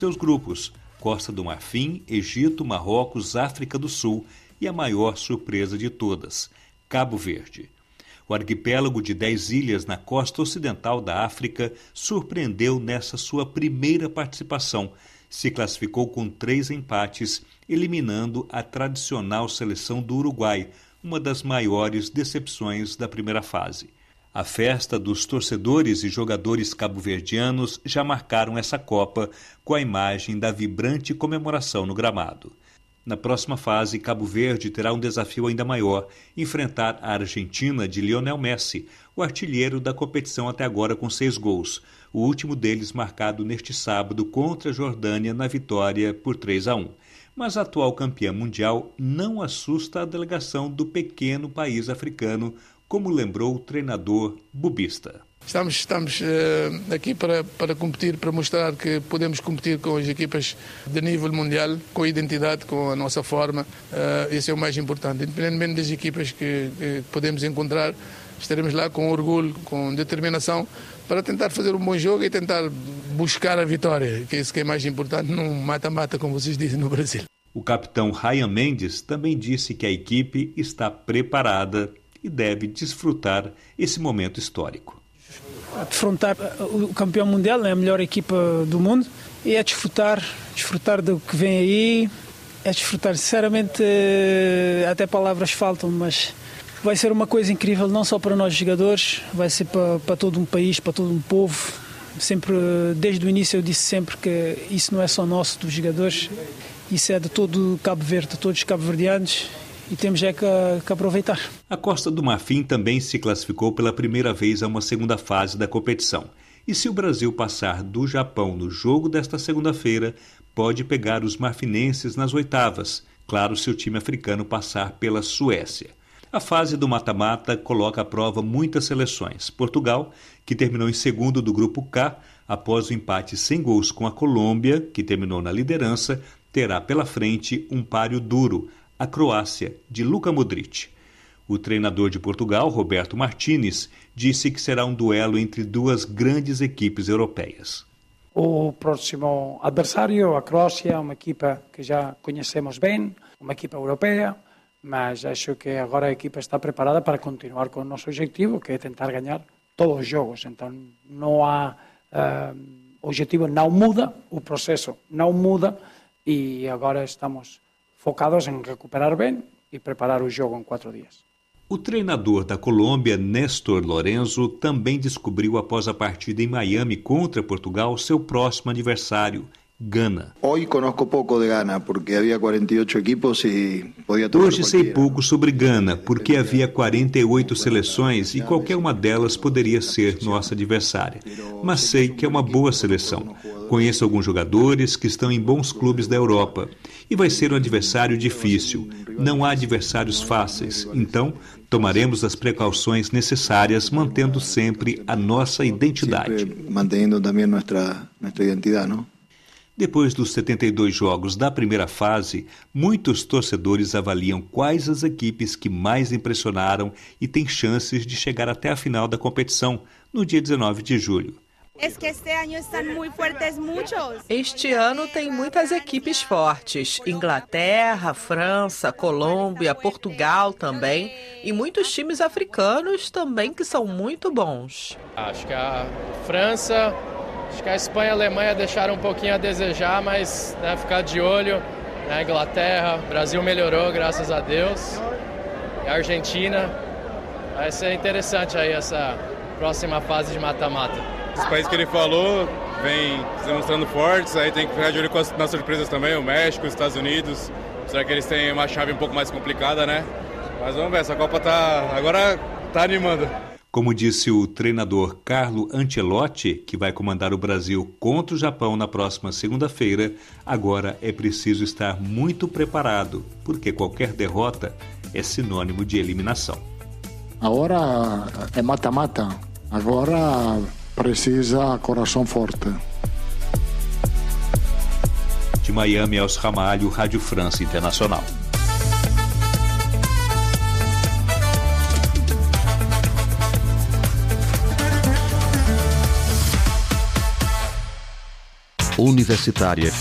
Seus grupos: Costa do Marfim, Egito, Marrocos, África do Sul e a maior surpresa de todas, Cabo Verde. O arquipélago de 10 ilhas na costa ocidental da África surpreendeu nessa sua primeira participação. Se classificou com 3 empates, eliminando a tradicional seleção do Uruguai, uma das maiores decepções da primeira fase. A festa dos torcedores e jogadores cabo-verdianos já marcaram essa Copa com a imagem da vibrante comemoração no gramado. Na próxima fase, Cabo Verde terá um desafio ainda maior: enfrentar a Argentina de Lionel Messi, o artilheiro da competição até agora com 6 gols, o último deles marcado neste sábado contra a Jordânia na vitória por 3-1. Mas a atual campeã mundial não assusta a delegação do pequeno país africano, como lembrou o treinador bubista. Estamos aqui para competir, para mostrar que podemos competir com as equipas de nível mundial, com a identidade, com a nossa forma. Esse é o mais importante. Independentemente das equipas que podemos encontrar, estaremos lá com orgulho, com determinação, para tentar fazer um bom jogo e tentar buscar a vitória, que é isso que é mais importante, num mata-mata, como vocês dizem no Brasil. O capitão Ryan Mendes também disse que a equipe está preparada e deve desfrutar esse momento histórico. Defrontar o campeão mundial, é a melhor equipa do mundo, e é desfrutar do que vem aí, é desfrutar, sinceramente, até palavras faltam, mas vai ser uma coisa incrível, não só para nós jogadores, vai ser para todo um país, para todo um povo. Sempre, desde o início eu disse sempre que isso não é só nosso, dos jogadores, isso é de todo Cabo Verde, de todos os cabo-verdianos, e temos que aproveitar. A Costa do Marfim também se classificou pela primeira vez a uma segunda fase da competição. E se o Brasil passar do Japão no jogo desta segunda-feira, pode pegar os marfinenses nas oitavas, claro, se o time africano passar pela Suécia. A fase do mata-mata coloca à prova muitas seleções. Portugal, que terminou em segundo do grupo K, após o empate sem gols com a Colômbia, que terminou na liderança, terá pela frente um páreo duro, a Croácia, de Luka Modric. O treinador de Portugal, Roberto Martínez, disse que será um duelo entre duas grandes equipes europeias. O próximo adversário, a Croácia, é uma equipa que já conhecemos bem, uma equipa europeia, mas acho que agora a equipa está preparada para continuar com o nosso objetivo, que é tentar ganhar todos os jogos. Então não há o objetivo não muda, o processo não muda, e agora estamos focados em recuperar bem e preparar o jogo em 4 dias. O treinador da Colômbia, Néstor Lorenzo, também descobriu após a partida em Miami contra Portugal seu próximo adversário, Gana. Hoje conozco pouco de Gana, porque havia 48 equipos e podia tomar Hoje sei pouco sobre Gana, porque havia 48 seleções e qualquer uma delas poderia ser nossa adversária. Mas sei que é uma boa seleção. Conheço alguns jogadores que estão em bons clubes da Europa. E vai ser um adversário difícil. Não há adversários fáceis. Então, tomaremos as precauções necessárias, mantendo sempre a nossa identidade. Mantendo também nossa identidade, não? Depois dos 72 jogos da primeira fase, muitos torcedores avaliam quais as equipes que mais impressionaram e têm chances de chegar até a final da competição, no dia 19 de julho. Este ano tem muitas equipes fortes. Inglaterra, França, Colômbia, Portugal também. E muitos times africanos também que são muito bons. Acho que a França, acho que a Espanha e a Alemanha deixaram um pouquinho a desejar, mas ficar de olho. Na Inglaterra, o Brasil melhorou, graças a Deus. E a Argentina, vai ser interessante aí essa próxima fase de mata-mata. Os países que ele falou vêm se demonstrando fortes, aí tem que ficar de olho nas surpresas também, o México, os Estados Unidos. Será que eles têm uma chave um pouco mais complicada, né? Mas vamos ver, essa Copa agora tá animando. Como disse o treinador Carlo Ancelotti, que vai comandar o Brasil contra o Japão na próxima segunda-feira, agora é preciso estar muito preparado, porque qualquer derrota é sinônimo de eliminação. Agora é mata-mata, agora precisa coração forte. De Miami, Elcio Ramalho, Rádio França Internacional. Universitária